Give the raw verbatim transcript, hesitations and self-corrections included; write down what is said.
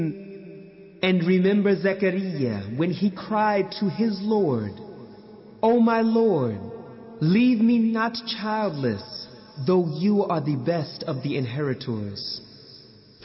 And remember Zechariah when he cried to his Lord, O my Lord, leave me not childless, though you are the best of the inheritors.